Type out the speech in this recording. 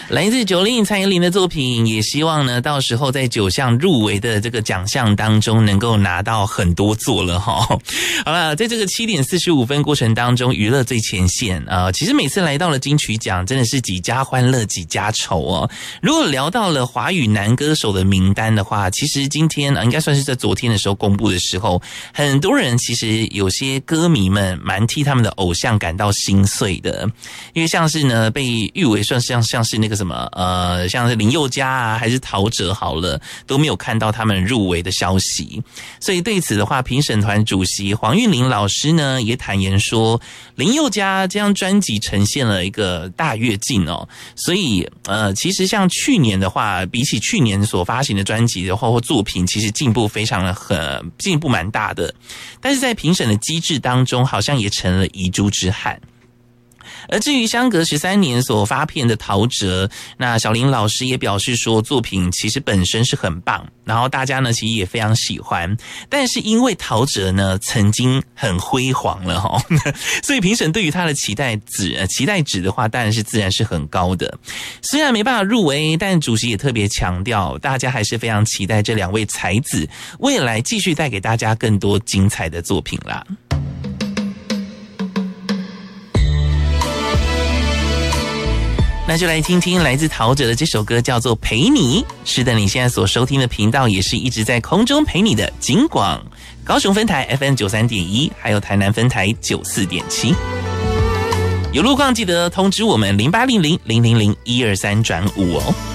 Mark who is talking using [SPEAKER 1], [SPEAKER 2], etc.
[SPEAKER 1] 来自90蔡依林的作品，也希望呢到时候在9项入围的这个奖项当中能够拿到很多座了齁。好了，在这个7点45分过程当中，娱乐最前线其实每次来到了金曲奖真的是几家欢乐几家愁哦。如果聊到了华语男歌手的名单的话，其实今天应该算是在昨天的时候公布的时候，很多人其实有些歌迷们蛮替他们的偶像感到心碎的，因为像是呢被誉为算像是那个什么像是林宥嘉啊还是陶喆好了，都没有看到他们入围的消息。所以对此的话，评审团主席黄韵玲老师呢也坦言说，林宥嘉这张专辑呈现了一个大跃进哦，所以其实像去年的话，比起去年所发行的专辑的话或作品，其实进步进步蛮大的，但是在评审的机制当中，好像也成了遗珠之憾。而至于相隔13年所发片的陶喆，那小林老师也表示说，作品其实本身是很棒，然后大家呢其实也非常喜欢，但是因为陶喆呢曾经很辉煌了齁，所以评审对于他的期待值的话，当然是自然是很高的。虽然没办法入围，但主席也特别强调，大家还是非常期待这2位才子未来继续带给大家更多精彩的作品啦。那就来听听来自陶喆的这首歌，叫做《陪你》。是的，你现在所收听的频道也是一直在空中陪你的金广高雄分台 FM 93.1，还有台南分台94.7。有路况记得通知我们0800-000-123转5哦。